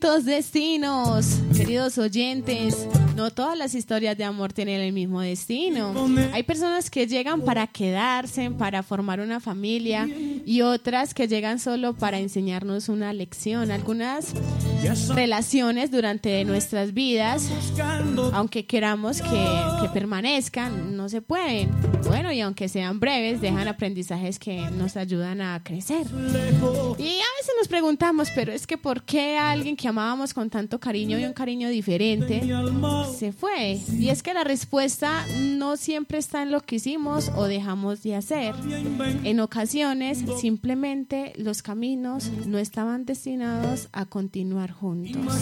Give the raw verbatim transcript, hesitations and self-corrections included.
Distintos destinos, queridos oyentes. No todas las historias de amor tienen el mismo destino. Hay personas que llegan para quedarse, para formar una familia, y otras que llegan solo para enseñarnos una lección. Algunas relaciones durante nuestras vidas, aunque queramos que, que permanezcan, no se pueden. Bueno, y aunque sean breves, dejan aprendizajes que nos ayudan a crecer. Y a veces nos preguntamos, pero es que ¿por qué alguien que amábamos con tanto cariño y un cariño diferente se fue? Y es que la respuesta no siempre está en lo que hicimos o dejamos de hacer. En ocasiones, simplemente los caminos no estaban destinados a continuar juntos.